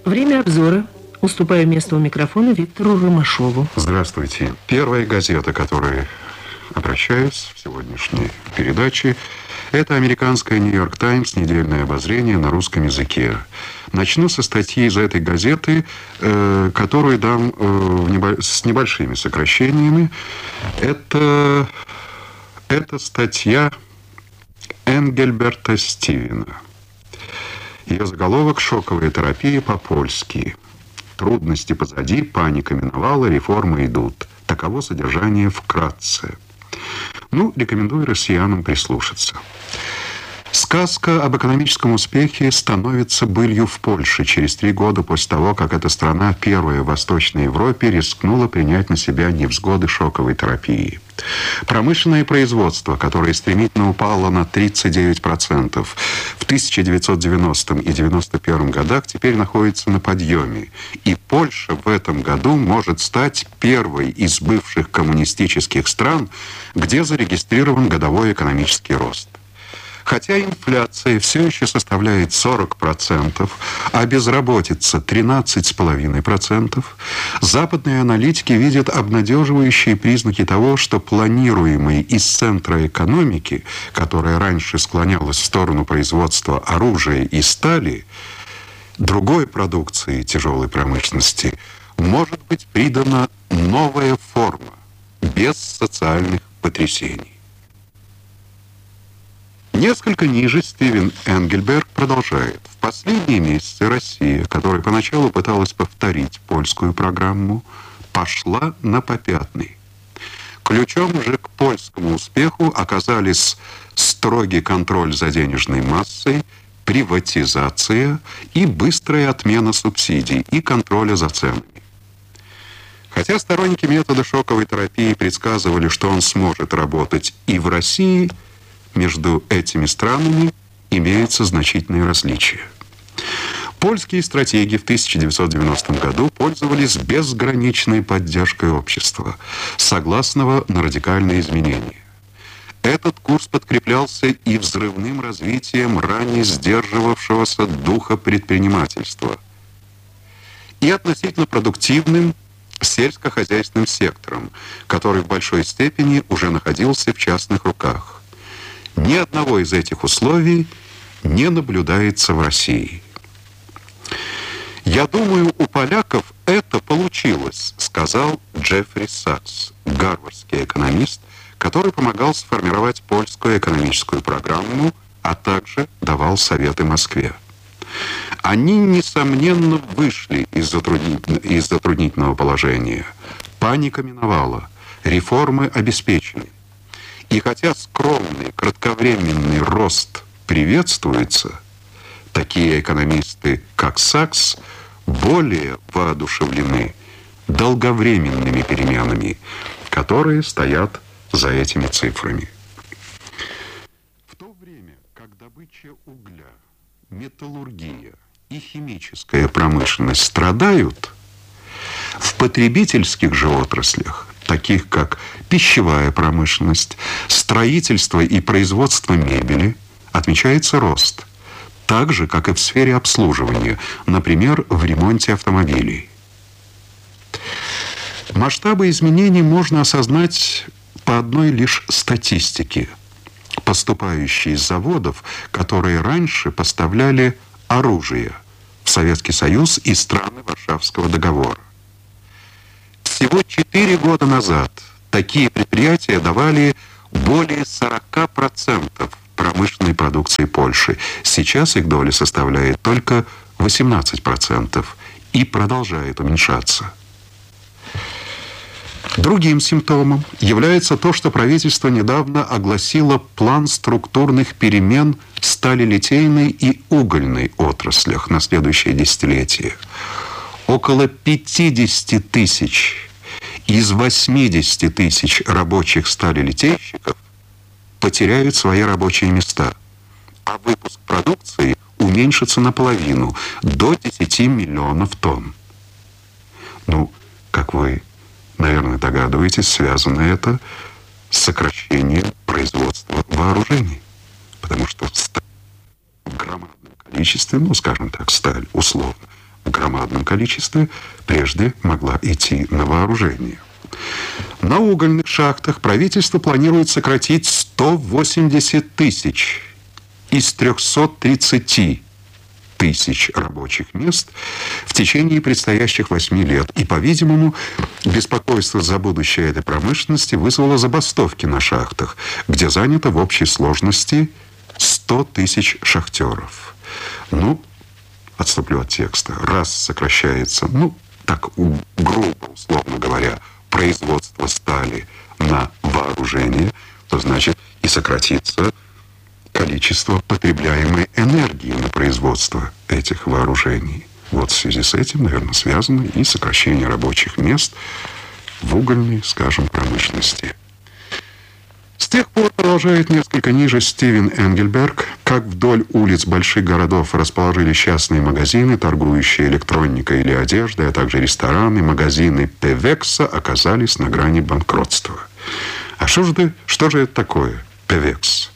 Время обзора. Уступаю место у микрофона Виктору Ромашову. Здравствуйте. Первая газета, к которой обращаюсь в сегодняшней передаче, это американская «Нью-Йорк Таймс», недельное обозрение на русском языке. Начну со статьи из этой газеты, которую дам с небольшими сокращениями. Это статья Энгельберта Стивена. Ее заголовок «Шоковая терапия по-польски». Трудности позади, паника миновала, реформы идут. Таково содержание вкратце. Рекомендую россиянам прислушаться. Сказка об экономическом успехе становится былью в Польше через 3 года после того, как эта страна, первая в Восточной Европе, рискнула принять на себя невзгоды шоковой терапии. Промышленное производство, которое стремительно упало на 39% в 1990 и 1991 годах, теперь находится на подъеме. И Польша в этом году может стать первой из бывших коммунистических стран, где зарегистрирован годовой экономический рост. Хотя инфляция все еще составляет 40%, а безработица 13,5%, западные аналитики видят обнадеживающие признаки того, что планируемый из центра экономики, которая раньше склонялась в сторону производства оружия и стали, другой продукции тяжелой промышленности, может быть придана новая форма, без социальных потрясений. Несколько ниже Стивен Энгельберт продолжает. В последние месяцы Россия, которая поначалу пыталась повторить польскую программу, пошла на попятный. Ключом же к польскому успеху оказались строгий контроль за денежной массой, приватизация и быстрая отмена субсидий и контроля за ценами. Хотя сторонники метода шоковой терапии предсказывали, что он сможет работать и в России, между этими странами имеются значительные различия. Польские стратеги в 1990 году пользовались безграничной поддержкой общества, согласного на радикальные изменения. Этот курс подкреплялся и взрывным развитием ранее сдерживавшегося духа предпринимательства, и относительно продуктивным сельскохозяйственным сектором, который в большой степени уже находился в частных руках. Ни одного из этих условий не наблюдается в России. «Я думаю, у поляков это получилось», сказал Джеффри Сакс, гарвардский экономист, который помогал сформировать польскую экономическую программу, а также давал советы Москве. Они, несомненно, вышли из затруднительного положения. Паника миновала, реформы обеспечены. И хотя скромный, кратковременный рост приветствуется, такие экономисты, как Сакс, более воодушевлены долговременными переменами, которые стоят за этими цифрами. В то время, как добыча угля, металлургия и химическая промышленность страдают, в потребительских же отраслях, таких как пищевая промышленность, строительство и производство мебели, отмечается рост, так же, как и в сфере обслуживания, например, в ремонте автомобилей. Масштабы изменений можно осознать по одной лишь статистике, поступающей из заводов, которые раньше поставляли оружие в Советский Союз и страны Варшавского договора. Всего 4 года назад такие предприятия давали более 40% промышленной продукции Польши. Сейчас их доля составляет только 18% и продолжает уменьшаться. Другим симптомом является то, что правительство недавно огласило план структурных перемен в сталелитейной и угольной отраслях на следующее десятилетие. Около 50 тысяч из 80 тысяч рабочих сталелитейщиков потеряют свои рабочие места, а выпуск продукции уменьшится наполовину, до 10 миллионов тонн. Как вы, наверное, догадываетесь, связано это с сокращением производства вооружений, потому что сталь в громадном количестве, скажем так, сталь условно, в громадном количестве прежде могла идти на вооружение. На угольных шахтах правительство планирует сократить 180 тысяч из 330 тысяч рабочих мест в течение предстоящих 8 лет. И, по-видимому, беспокойство за будущее этой промышленности вызвало забастовки на шахтах, где занято в общей сложности 100 тысяч шахтеров. Ну, отступлю от текста. Раз сокращается, так грубо, условно говоря, производство стали на вооружение, то значит и сократится количество потребляемой энергии на производство этих вооружений. Вот в связи с этим, наверное, связано и сокращение рабочих мест в угольной, скажем, промышленности. С тех пор, продолжает несколько ниже Стивен Энгельберг, как вдоль улиц больших городов расположились частные магазины, торгующие электроникой или одеждой, а также рестораны, магазины Певекса оказались на грани банкротства. А что же это такое Певекс?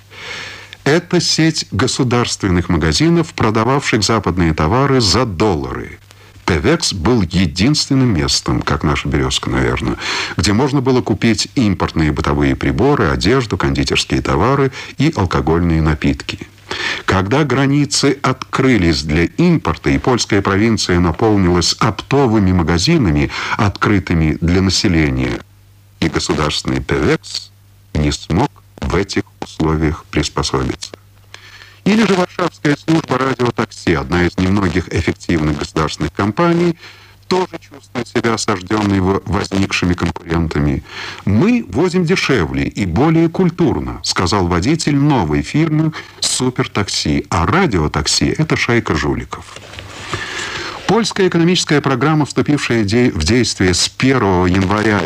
Это сеть государственных магазинов, продававших западные товары за доллары. Певекс был единственным местом, как наша «Березка», наверное, где можно было купить импортные бытовые приборы, одежду, кондитерские товары и алкогольные напитки. Когда границы открылись для импорта, и польская провинция наполнилась оптовыми магазинами, открытыми для населения, и государственный Певекс не смог в этих условиях приспособиться. Или же Варшавская служба радиотакси, одна из немногих эффективных государственных компаний, тоже чувствует себя осажденной возникшими конкурентами. «Мы возим дешевле и более культурно», сказал водитель новой фирмы «Супертакси», а радиотакси – это шайка жуликов. Польская экономическая программа, вступившая в действие с 1 января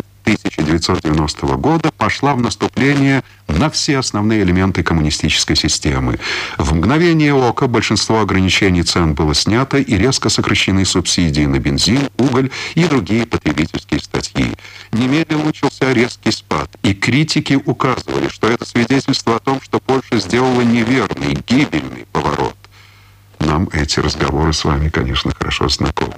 1990 года, пошла в наступление на все основные элементы коммунистической системы. В мгновение ока большинство ограничений цен было снято и резко сокращены субсидии на бензин, уголь и другие потребительские статьи. Немедленно начался резкий спад, и критики указывали, что это свидетельство о том, что Польша сделала неверный, гибельный поворот. Нам эти разговоры с вами, конечно, хорошо знакомы.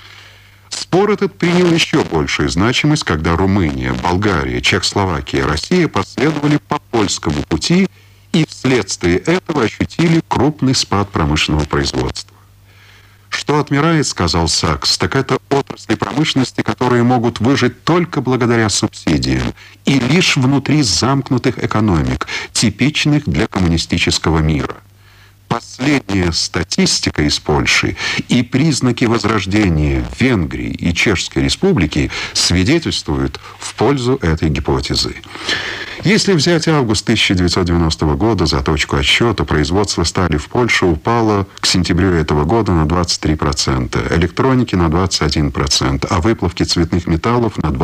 Спор этот принял еще большую значимость, когда Румыния, Болгария, Чехословакия, Россия последовали по польскому пути и вследствие этого ощутили крупный спад промышленного производства. Что отмирает, сказал Сакс, так это отрасли промышленности, которые могут выжить только благодаря субсидиям и лишь внутри замкнутых экономик, типичных для коммунистического мира. Последняя статистика из Польши и признаки возрождения Венгрии и Чешской Республики свидетельствуют в пользу этой гипотезы. Если взять август 1990 года за точку отсчета, производство стали в Польше упало к сентябрю этого года на 23%, электроники на 21%, а выплавки цветных металлов на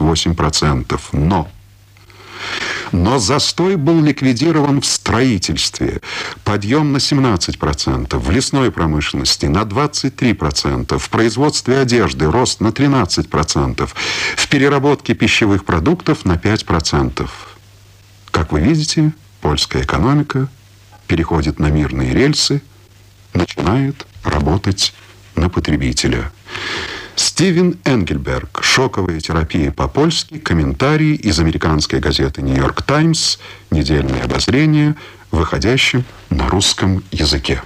28%. Но застой был ликвидирован в строительстве, подъем на 17%, в лесной промышленности на 23%, в производстве одежды рост на 13%, в переработке пищевых продуктов на 5%. Как вы видите, польская экономика переходит на мирные рельсы, начинает работать на потребителя. Стивен Энгельберг. «Шоковая терапия по-польски». Комментарий из американской газеты «Нью-Йорк Таймс». Недельное обозрение, выходящим на русском языке.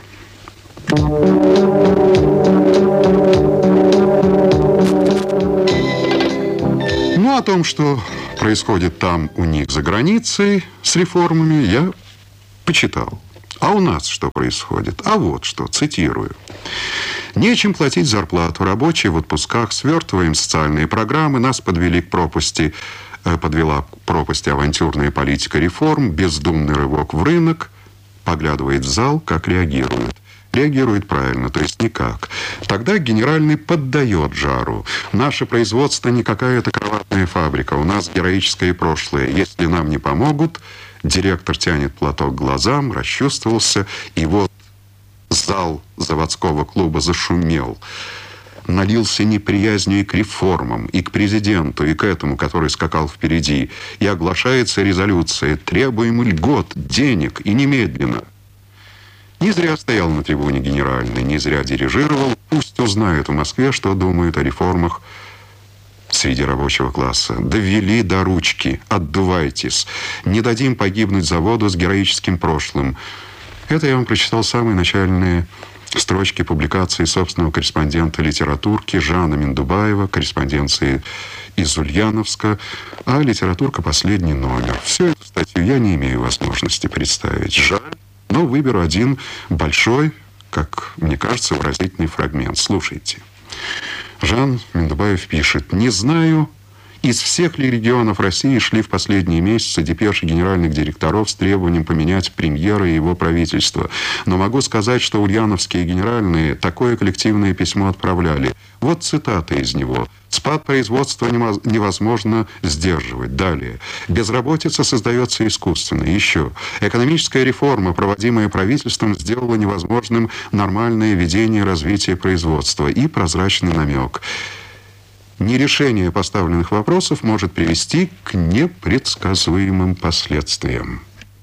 Ну, о том, что происходит там у них за границей с реформами, я почитал. А у нас что происходит? А вот что, цитирую. «Нечем платить зарплату, рабочие в отпусках, свертываем социальные программы, нас подвела к пропасти авантюрная политика реформ, бездумный рывок в рынок». Поглядывает в зал, как реагирует. Реагирует правильно, то есть никак. Тогда генеральный поддает жару. «Наше производство не какая-то кроватная фабрика, у нас героическое прошлое. Если нам не помогут...» Директор тянет платок к глазам, расчувствовался, и вот зал заводского клуба зашумел. Налился неприязнью и к реформам, и к президенту, и к этому, который скакал впереди. И оглашается резолюция: требуем льгот, денег, и немедленно. Не зря стоял на трибуне генеральный, не зря дирижировал. Пусть узнают в Москве, что думают о реформах среди рабочего класса. Довели до ручки, отдувайтесь. Не дадим погибнуть заводу с героическим прошлым. Это я вам прочитал самые начальные строчки публикации собственного корреспондента литературки Жана Миндубаева, корреспонденции из Ульяновска, а литературка последний номер. Всю эту статью я не имею возможности представить. Жаль, но выберу один большой, как мне кажется, выразительный фрагмент. Слушайте. Жан Миндубаев пишет: «Не знаю, из всех ли регионов России шли в последние месяцы депеши генеральных директоров с требованием поменять премьера и его правительство. Но могу сказать, что ульяновские генеральные такое коллективное письмо отправляли. Вот цитата из него. Спад производства невозможно сдерживать. Далее. Безработица создается искусственно. Еще. Экономическая реформа, проводимая правительством, сделала невозможным нормальное ведение развития производства. И прозрачный намек. Нерешение поставленных вопросов может привести к непредсказуемым последствиям».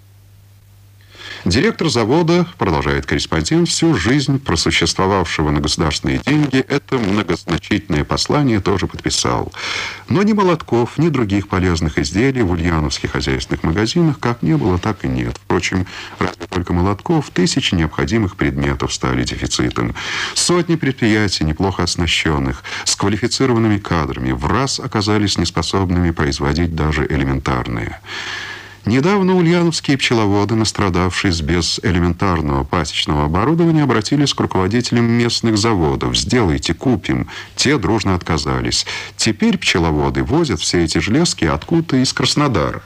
Директор завода, продолжает корреспондент, всю жизнь просуществовавшего на государственные деньги, это многозначительное послание тоже подписал. Но ни молотков, ни других полезных изделий в ульяновских хозяйственных магазинах как не было, так и нет. Впрочем, разве только молотков, тысячи необходимых предметов стали дефицитом. Сотни предприятий, неплохо оснащенных, с квалифицированными кадрами, в раз оказались неспособными производить даже элементарные. Недавно ульяновские пчеловоды, настрадавшись без элементарного пасечного оборудования, обратились к руководителям местных заводов. «Сделайте, купим». Те дружно отказались. Теперь пчеловоды возят все эти железки откуда-то из Краснодара.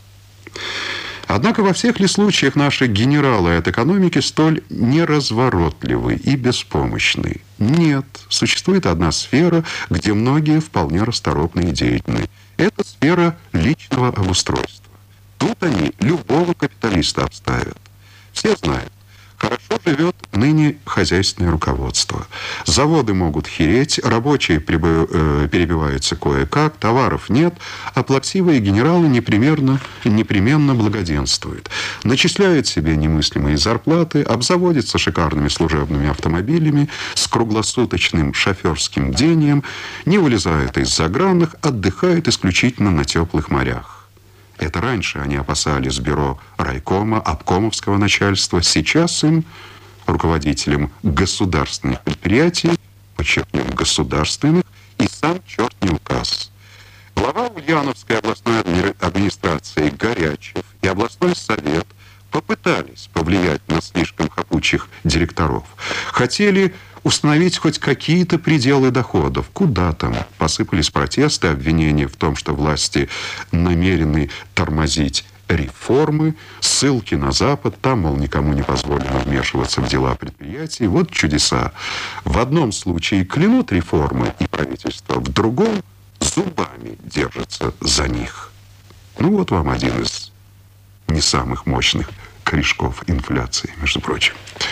Однако во всех ли случаях наши генералы от экономики столь неразворотливы и беспомощны? Нет. Существует одна сфера, где многие вполне расторопны и деятельны. Это сфера личного обустройства. Тут они любого капиталиста обставят. Все знают, хорошо живет ныне хозяйственное руководство. Заводы могут хереть, рабочие перебиваются кое-как, товаров нет, а плаксивые генералы непременно благоденствуют. Начисляют себе немыслимые зарплаты, обзаводятся шикарными служебными автомобилями, с круглосуточным шоферским бдением, не вылезают из загранных, отдыхают исключительно на теплых морях. Это раньше они опасались бюро райкома, обкомовского начальства. Сейчас им, руководителям государственных предприятий, подчеркнем, государственных, и сам черт не указ. Глава Ульяновской областной администрации Горячев и областной совет попытались повлиять на слишком хапучих директоров. Хотели установить хоть какие-то пределы доходов. Куда там? Посыпались протесты, обвинения в том, что власти намерены тормозить реформы, ссылки на Запад, там, мол, никому не позволено вмешиваться в дела предприятий. Вот чудеса. В одном случае клянут реформы и правительство, в другом зубами держатся за них. Ну вот вам один из не самых мощных корешков инфляции, между прочим.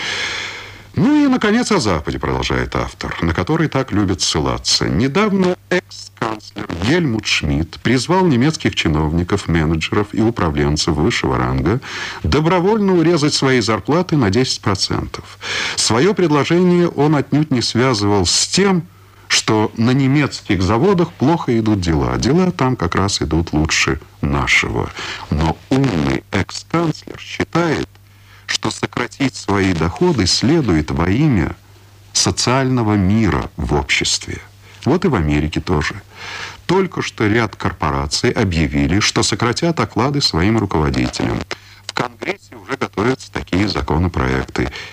Ну и, наконец, о Западе, продолжает автор, на который так любят ссылаться. Недавно экс-канцлер Гельмут Шмидт призвал немецких чиновников, менеджеров и управленцев высшего ранга добровольно урезать свои зарплаты на 10%. Свое предложение он отнюдь не связывал с тем, что на немецких заводах плохо идут дела. Дела там как раз идут лучше нашего. Но умный экс-канцлер считает, что сократить свои доходы следует во имя социального мира в обществе. Вот и в Америке тоже. Только что ряд корпораций объявили, что сократят оклады своим руководителям. В Конгрессе уже готовятся такие законопроекты.